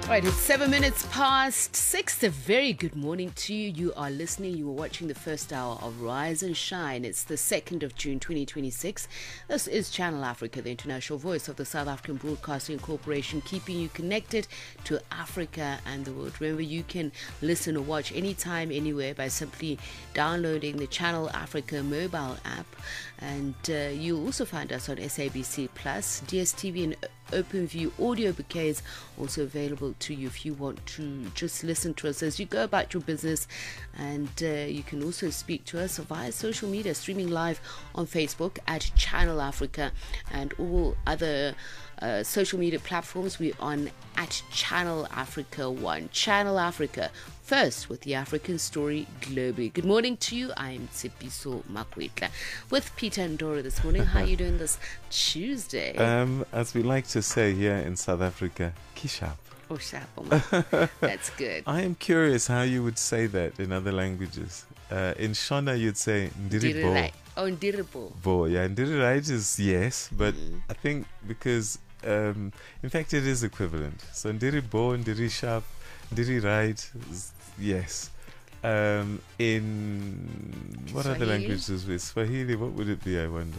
Right, it's 7 minutes past 6. A very good morning to you. You are listening, you are watching the first hour of Rise and Shine. It's the 2nd of June 2026. This is Channel Africa, the international voice of the South African Broadcasting Corporation, keeping you connected to Africa and the world. Remember, you can listen or watch anytime, anywhere by simply downloading the Channel Africa mobile app. And you'll also find us on SABC Plus, DSTV and OpenView audio bouquets also available to you if you want to just listen to us as you go about your business. And you can also speak to us via social media, streaming live on Facebook at Channel Africa and all other social media platforms. We're on at Channel Africa 1. Channel Africa, first with the African story globally. Good morning to you. I'm Tsipiso Makwetla with Peter Ndoro this morning. How are you doing this Tuesday? As we like to say here in South Africa, Kishap. Oh, sharp. That's good. I am curious how you would say that in other languages. In Shona, you'd say Ndiribo. Oh, Ndiribo. Bo, yeah, Ndirirait is yes, but I think because, in fact, it is equivalent. So Ndiribo, Ndirishap, Ndirirait, yes. In what Swahili? other languages with Swahili? What would it be, I wonder?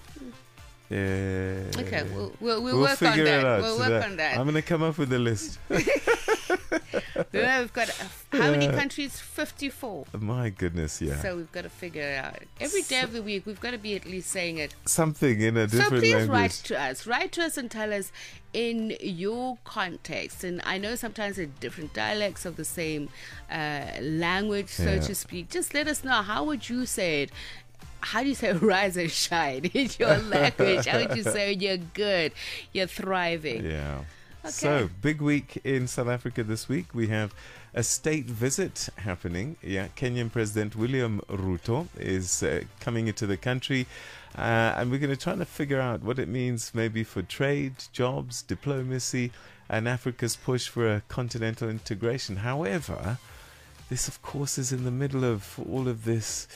Okay, we'll work on figure that. it out. We'll work on that. I'm going to come up with a list. We've got how many countries? 54. My goodness, yeah. So we've got to figure it out. Every day of the week, we've got to be at least saying it. Something in a different So please language. write to us. Write to us and tell us in your context. And I know sometimes they're different dialects of the same language, so to speak. Just let us know. How would you say it? How do you say rise and shine in your language? How would you say you're good, you're thriving? Yeah. Okay. So, big week in South Africa this week. We have a state visit happening. Yeah, Kenyan President William Ruto is coming into the country. And we're going to try to figure out what it means maybe for trade, jobs, diplomacy, and Africa's push for a continental integration. However, this, of course, is in the middle of all of this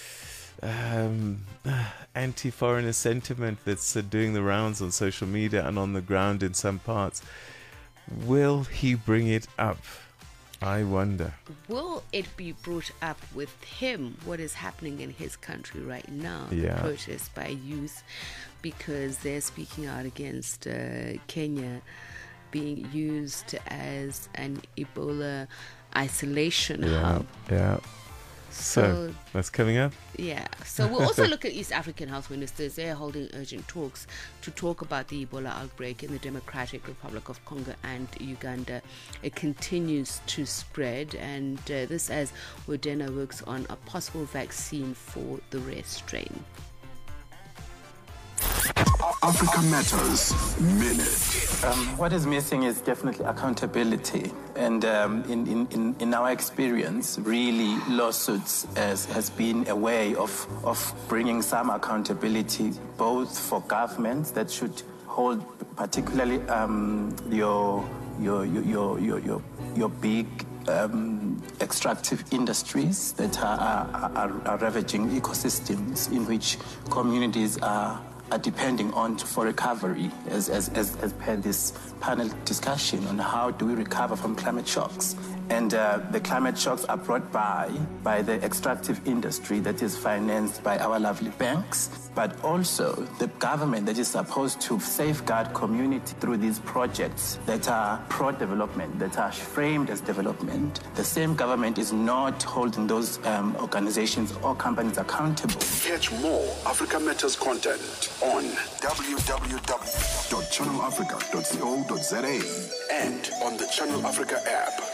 anti-foreigner sentiment that's doing the rounds on social media and on the ground in some parts. Will he bring it up? I wonder. Will it be brought up with him, what is happening in his country right now? Yeah. The protest by youth, because they're speaking out against Kenya being used as an Ebola isolation hub. Yeah. So that's coming up. Yeah. So we'll also look at East African health ministers. They're holding urgent talks to talk about the Ebola outbreak in the Democratic Republic of Congo and Uganda. It continues to spread, and this as Moderna works on a possible vaccine for the rare strain. Africa Matters Minute. What is missing is definitely accountability. And in our experience, really, lawsuits has been a way of bringing some accountability, both for governments that should hold particularly your big extractive industries that are ravaging ecosystems in which communities are depending on for recovery, as per this panel discussion on how do we recover from climate shocks. And the climate shocks are brought by the extractive industry that is financed by our lovely banks, but also the government that is supposed to safeguard community through these projects that are pro-development, that are framed as development. The same government is not holding those organizations or companies accountable. Catch more Africa Matters content on www.channelafrica.co.za and on the Channel Africa app.